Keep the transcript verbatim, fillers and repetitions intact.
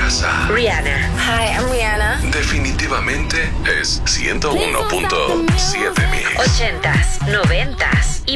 casa. Rihanna. Hi, I'm Rihanna. Definitivamente es ciento uno punto